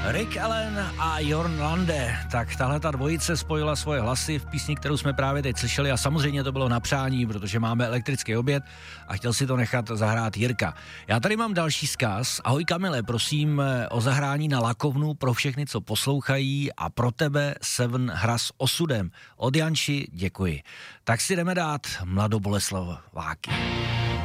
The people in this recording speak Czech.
Rick Allen a Jorn Lande, tak tahle ta dvojice spojila svoje hlasy v písni, kterou jsme právě teď slyšeli a samozřejmě to bylo na přání, protože máme elektrický oběd a chtěl si to nechat zahrát Jirka. Já tady mám další vzkaz. Ahoj Kamile, prosím o zahrání na Lakovnu pro všechny, co poslouchají a pro tebe Seven hra s osudem. Od Janči děkuji. Tak si jdeme dát Mladoboleslav Váky.